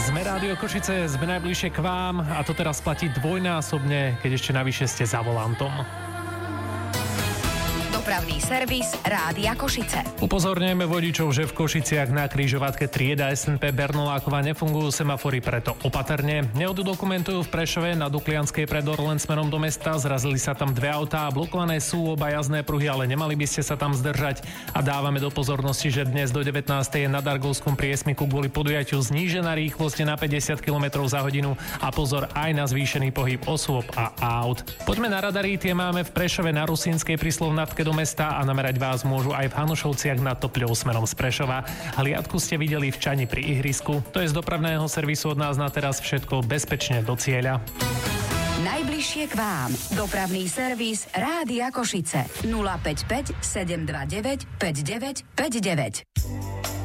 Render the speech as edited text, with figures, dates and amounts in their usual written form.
Sme Rádio Košice, sme najbližšie k vám a to teraz platí dvojnásobne, keď ešte navyše ste za volantom. Dopravný servis Rádia Košice. Upozorňujeme vodičov, že v Košiciach na križovatke trieda SNP Bernolákova nefungujú semafory, preto opatrne. Neodokumentujú v Prešove na Duklianskej pred Orlen smerom do mesta. Zrazili sa tam dve autá a blokované sú oba jazdné pruhy, ale nemali by ste sa tam zdržať. A dávame do pozornosti, že dnes do 19. je na Dargovskom priesmiku kvôli podujatiu znížená rýchlosť na 50 km za hodinu a pozor aj na zvýšený pohyb osôb a aut. Poďme na radary, tie máme v Prešove na Rusínskej pri Slovnatke do mesta a namerať vás môžu aj v Hanušovciach nad Topľou smerom z Prešova. Hliadku ste videli v Čani pri ihrisku. To je z dopravného servisu od nás na teraz všetko, bezpečne do cieľa. Najbližšie k vám. Dopravný servis Rádia Košice. 055 729 5959.